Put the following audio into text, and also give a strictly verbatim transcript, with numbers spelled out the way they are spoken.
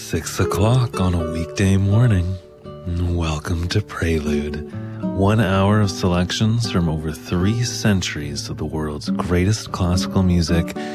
Six o'clock on a weekday morning. Welcome to Prelude. One hour of selections from over three centuries of the world's greatest classical music